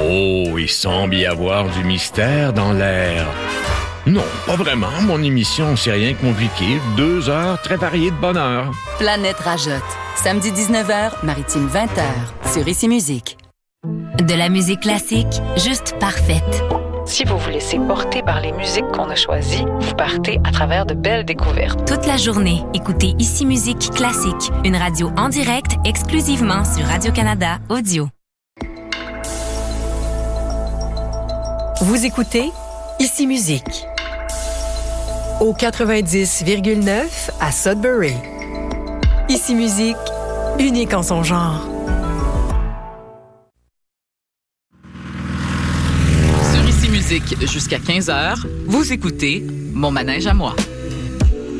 Oh, il semble y avoir du mystère dans l'air. Non, pas vraiment. Mon émission, c'est rien de compliqué. 2 heures très variées de bonheur. Planète Rajotte. Samedi 19h, Maritime 20h. Sur Ici Musique. De la musique classique, juste parfaite. Si vous vous laissez porter par les musiques qu'on a choisies, vous partez à travers de belles découvertes. Toute la journée, écoutez Ici Musique Classique, une radio en direct exclusivement sur Radio-Canada Audio. Vous écoutez Ici Musique au 90,9 à Sudbury. Ici Musique, unique en son genre. Sur Ici Musique jusqu'à 15h, vous écoutez Mon manège à moi.